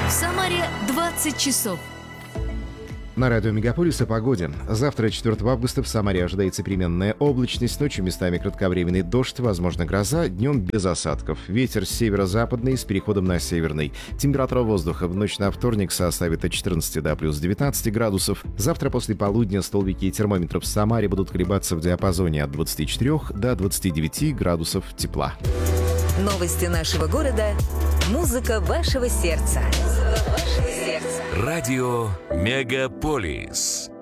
В Самаре 20 часов. На радио «Мегаполис» о погоде. Завтра, 4 августа, в Самаре ожидается переменная облачность, ночью местами кратковременный дождь, возможно гроза, днем без осадков. Ветер северо-западный с переходом на северный. Температура воздуха в ночь на вторник составит от 14 до плюс 19 градусов. Завтра после полудня столбики термометров в Самаре будут колебаться в диапазоне от 24 до 29 градусов тепла. Новости нашего города. Музыка вашего сердца. Радио «Мегаполис».